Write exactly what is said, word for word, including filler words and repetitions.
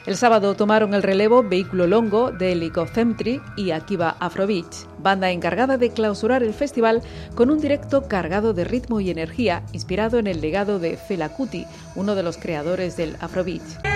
El sábado tomaron el relevo Vehículo Longo de Helicocentric y Akiva Afrobeats, banda encargada de clausurar el festival con un directo cargado de ritmo y energía, inspirado en el legado de Fela Kuti, uno de los creadores del Afrobeat.